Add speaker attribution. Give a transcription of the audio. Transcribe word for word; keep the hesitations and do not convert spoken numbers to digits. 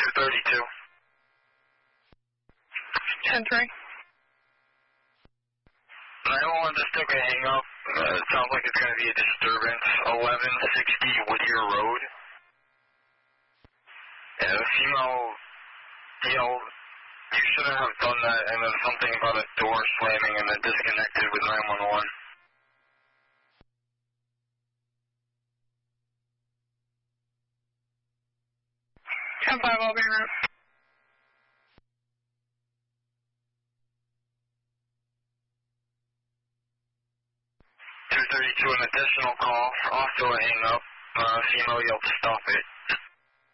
Speaker 1: thirty-two.
Speaker 2: ten three.
Speaker 1: nine one one, just took a hang up. Uh, it sounds like it's going to be a disturbance. eleven sixty Whittier Road. Yeah, the female yelled, "You shouldn't have done that," and then something about a door slamming, and then disconnected with nine one one.
Speaker 2: ten five, I'll be en route.
Speaker 1: two thirty-two, an additional call, also a hang up. Uh, female yelled, "Stop it."